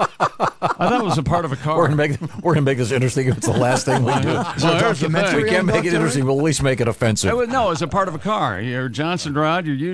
I thought it was a part of a car. We're gonna make this interesting if it's the last thing we do. Well, here's the thing. We can't make it interesting. We'll at least make it offensive. No, it's a part of a car. Your Johnson rod, your